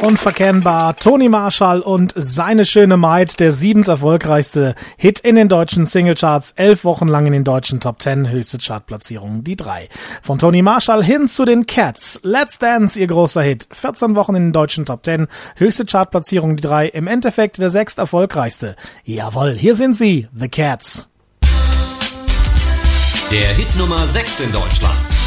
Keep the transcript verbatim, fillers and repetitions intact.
Unverkennbar, Toni Marshall und Seine schöne Maid, der siebent erfolgreichste Hit in den deutschen Singlecharts, elf Wochen lang in den deutschen Top Ten, höchste Chartplatzierung die drei. Von Toni Marshall hin zu den Cats, Let's Dance, ihr großer Hit, vierzehn Wochen in den deutschen Top Ten, höchste Chartplatzierung die drei, im Endeffekt der sechst erfolgreichste. Jawohl, hier sind sie, The Cats. Der Hit Nummer sechs in Deutschland.